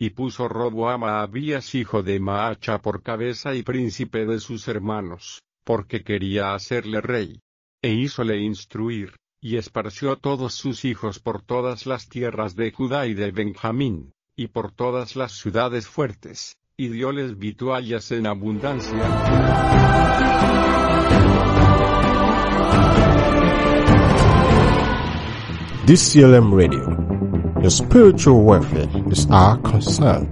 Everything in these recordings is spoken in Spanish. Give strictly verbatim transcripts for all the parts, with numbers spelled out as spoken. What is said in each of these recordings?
y puso Roboam a Abías hijo de Maacha por cabeza y príncipe de sus hermanos, porque quería hacerle rey. E hízole instruir, y esparció todos sus hijos por todas las tierras de Judá y de Benjamín, y por todas las ciudades fuertes, y dióles vituallas en abundancia. D C L M Radio. Your spiritual welfare is our concern.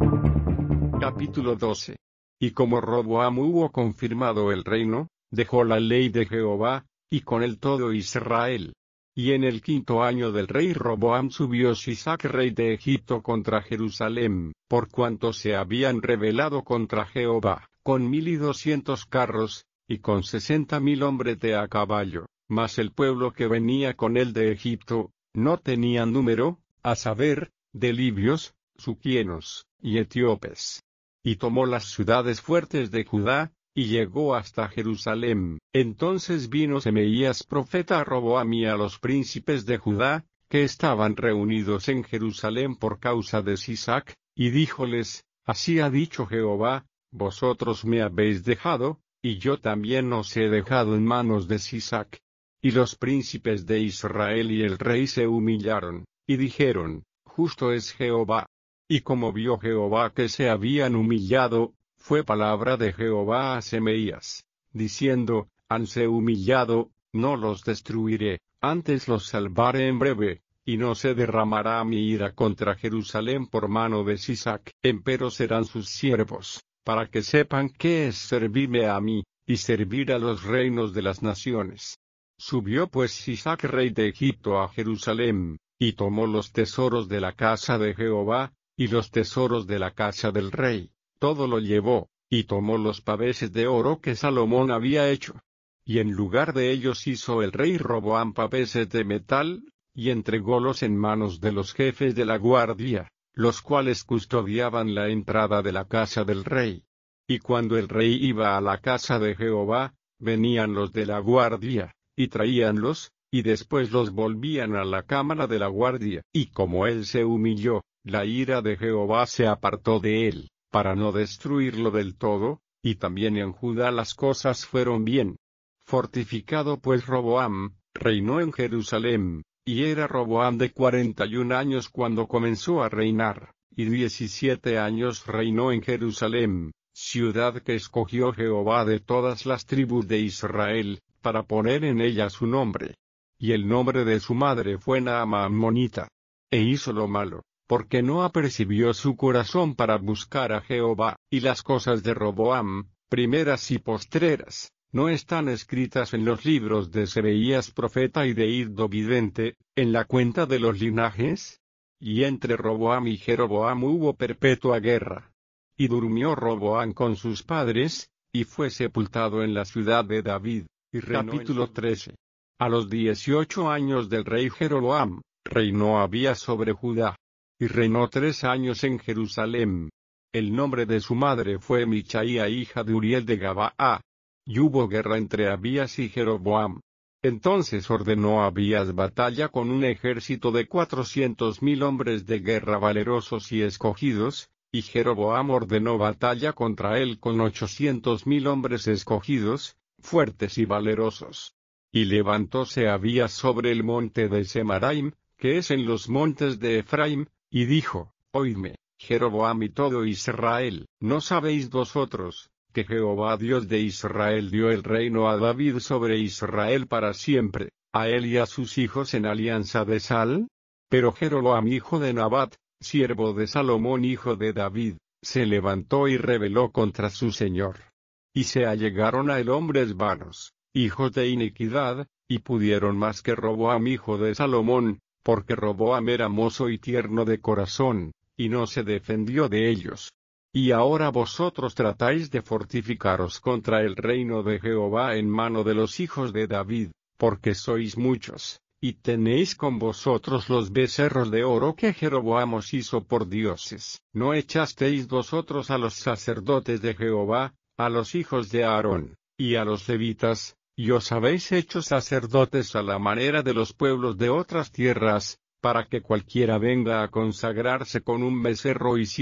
Capítulo doce. Y como Roboam hubo confirmado el reino, dejó la ley de Jehová, y con él todo Israel. Y en el quinto año del rey Roboam subió Sisac rey de Egipto contra Jerusalén, por cuanto se habían rebelado contra Jehová, con mil y doscientos carros, y con sesenta mil hombres de a caballo, mas el pueblo que venía con él de Egipto, no tenía número, a saber, de libios, suquienos, y etíopes. Y tomó las ciudades fuertes de Judá, y llegó hasta Jerusalén. Entonces vino Semeías profeta a Roboam y a los príncipes de Judá, que estaban reunidos en Jerusalén por causa de Sisac, y díjoles, así ha dicho Jehová, vosotros me habéis dejado, y yo también os he dejado en manos de Sisac. Y los príncipes de Israel y el rey se humillaron, y dijeron, justo es Jehová. Y como vio Jehová que se habían humillado, fue palabra de Jehová a Semeías, diciendo, hanse humillado, no los destruiré, antes los salvaré en breve, y no se derramará mi ira contra Jerusalén por mano de Sisac, empero serán sus siervos, para que sepan qué es servirme a mí, y servir a los reinos de las naciones. Subió pues Sisac rey de Egipto a Jerusalén, y tomó los tesoros de la casa de Jehová, y los tesoros de la casa del rey, todo lo llevó, y tomó los paveses de oro que Salomón había hecho. Y en lugar de ellos hizo el rey Roboam paveses de metal, y entrególos en manos de los jefes de la guardia, los cuales custodiaban la entrada de la casa del rey. Y cuando el rey iba a la casa de Jehová, venían los de la guardia, y traíanlos, y después los volvían a la cámara de la guardia. Y como él se humilló, la ira de Jehová se apartó de él, para no destruirlo del todo, y también en Judá las cosas fueron bien. Fortificado pues Roboam, reinó en Jerusalén, y era Roboam de cuarenta y un años cuando comenzó a reinar, y diecisiete años reinó en Jerusalén, ciudad que escogió Jehová de todas las tribus de Israel, para poner en ella su nombre. Y el nombre de su madre fue Naama ammonita. E hizo lo malo, porque no apercibió su corazón para buscar a Jehová. Y las cosas de Roboam, primeras y postreras, no están escritas en los libros de Semeías profeta y de Iddo vidente, en la cuenta de los linajes. Y entre Roboam y Jeroboam hubo perpetua guerra. Y durmió Roboam con sus padres, y fue sepultado en la ciudad de David. Y capítulo trece. A los dieciocho años del rey Jeroboam, reinó Abías sobre Judá. Y reinó tres años en Jerusalén. El nombre de su madre fue Michaía hija de Uriel de Gabaa. Y hubo guerra entre Abías y Jeroboam. Entonces ordenó Abías batalla con un ejército de cuatrocientos mil hombres de guerra valerosos y escogidos, y Jeroboam ordenó batalla contra él con ochocientos mil hombres escogidos, fuertes y valerosos. Y levantóse Abías sobre el monte de Semaraim, que es en los montes de Efraim, y dijo, oídme, Jeroboam y todo Israel, ¿no sabéis vosotros, que Jehová Dios de Israel dio el reino a David sobre Israel para siempre, a él y a sus hijos en alianza de sal? Pero Jeroboam hijo de Nabat, siervo de Salomón hijo de David, se levantó y rebeló contra su señor. Y se allegaron a él hombres vanos, hijos de iniquidad, y pudieron más que Roboam hijo de Salomón, porque Roboam era mozo y tierno de corazón, y no se defendió de ellos. Y ahora vosotros tratáis de fortificaros contra el reino de Jehová en mano de los hijos de David, porque sois muchos, y tenéis con vosotros los becerros de oro que Jeroboam os hizo por dioses. ¿No echasteis vosotros a los sacerdotes de Jehová, a los hijos de Aarón, y a los levitas, y os habéis hecho sacerdotes a la manera de los pueblos de otras tierras, para que cualquiera venga a consagrarse con un becerro y